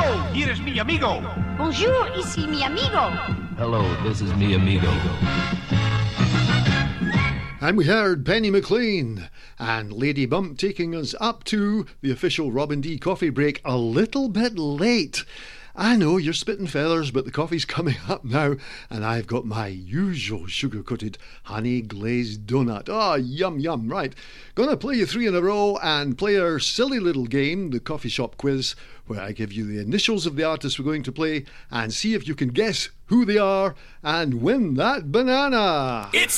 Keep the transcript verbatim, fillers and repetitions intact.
Hello, here is mi amigo. Bonjour, ici mi amigo. Hello, this is mi amigo. And we heard Penny McLean and Lady Bump taking us up to the official Robin D coffee break a little bit late. I know you're spitting feathers, but the coffee's coming up now, and I've got my usual sugar-coated honey glazed donut. Oh, yum, yum. Right, gonna play you three in a row and play our silly little game, the coffee shop quiz, where I give you the initials of the artists we're going to play and see if you can guess who they are and win that banana. It's